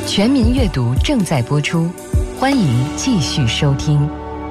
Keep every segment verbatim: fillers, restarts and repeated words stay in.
全民阅读正在播出，欢迎继续收听。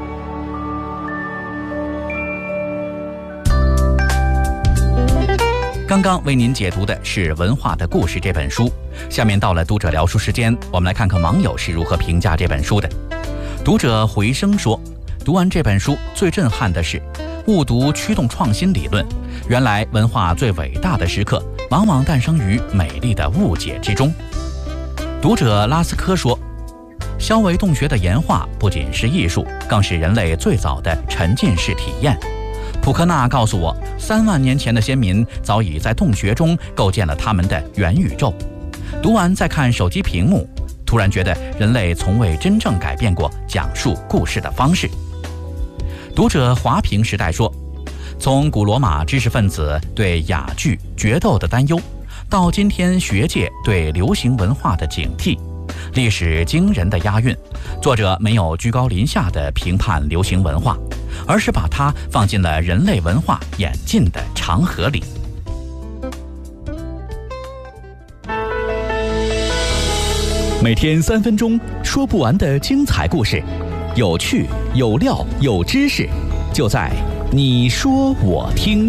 刚刚为您解读的是《文化的故事》这本书，下面到了读者聊书时间，我们来看看网友是如何评价这本书的。读者回声说，读完这本书最震撼的是误读驱动创新理论，原来文化最伟大的时刻往往诞生于美丽的误解之中。读者拉斯科说，肖维洞穴的岩画不仅是艺术，更是人类最早的沉浸式体验。普克纳告诉我，三万年前的先民早已在洞穴中构建了他们的元宇宙。读完再看手机屏幕，突然觉得人类从未真正改变过讲述故事的方式。读者华平时代说，从古罗马知识分子对哑剧决斗的担忧，到今天学界对流行文化的警惕，历史惊人的押韵，作者没有居高临下的评判流行文化，而是把它放进了人类文化演进的长河里。 每天三分钟，说不完的精彩故事，有趣有料有知识，就在你说我听。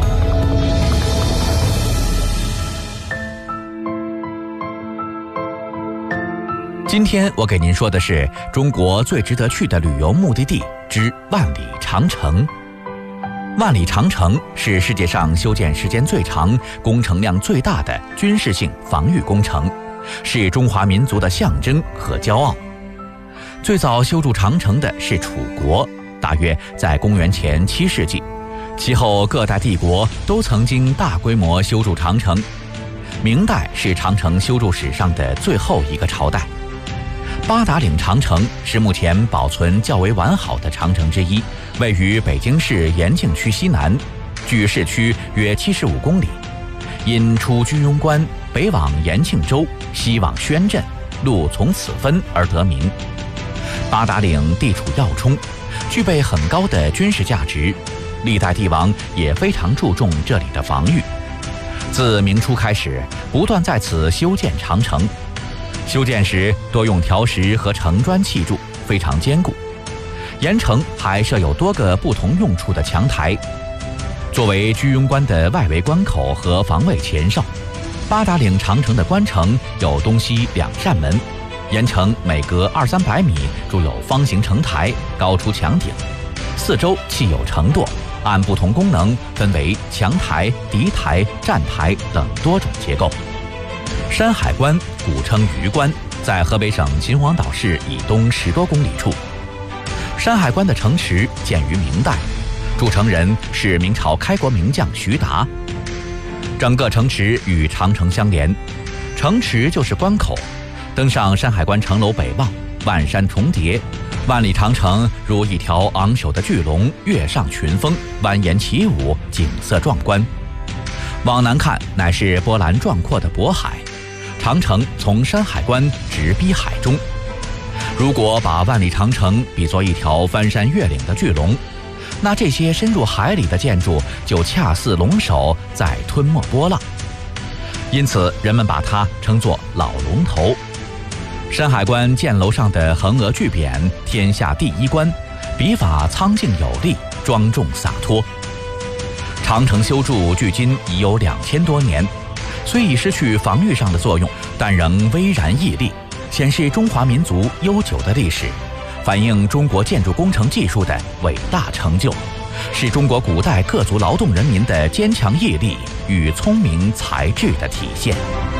今天我给您说的是中国最值得去的旅游目的地之万里长城。万里长城是世界上修建时间最长、工程量最大的军事性防御工程，是中华民族的象征和骄傲。最早修筑长城的是楚国，大约在公元前七世纪，其后各代帝国都曾经大规模修筑长城。明代是长城修筑史上的最后一个朝代。八达岭长城是目前保存较为完好的长城之一，位于北京市延庆区西南，距市区约七十五公里。因出居庸关，北往延庆州，西往宣镇，路从此分而得名。八达岭地处要冲，具备很高的军事价值，历代帝王也非常注重这里的防御。自明初开始，不断在此修建长城。修建时多用条石和城砖砌筑，非常坚固。沿城还设有多个不同用处的墙台。作为居庸关的外围关口和防卫前哨，八达岭长城的关城有东西两扇门，沿城每隔二三百米筑有方形城台，高出墙顶，四周砌有城垛，按不同功能分为墙台、敌台、站台等多种结构。山海关古称榆关，在河北省秦皇岛市以东十多公里处。山海关的城池建于明代，筑城人是明朝开国名将徐达。整个城池与长城相连，城池就是关口。登上山海关城楼北望，万山重叠，万里长城如一条昂首的巨龙跃上群峰，蜿蜒起舞，景色壮观。往南看，乃是波澜壮阔的渤海。长城从山海关直逼海中。如果把万里长城比作一条翻山越岭的巨龙，那这些深入海里的建筑就恰似龙首在吞没波浪，因此人们把它称作老龙头。山海关箭楼上的横额巨匾“天下第一关”，笔法苍劲有力，庄重洒脱。长城修筑距今已有两千多年，虽已失去防御上的作用，但仍巍然屹立，显示中华民族悠久的历史，反映中国建筑工程技术的伟大成就，是中国古代各族劳动人民的坚强毅力与聪明才智的体现。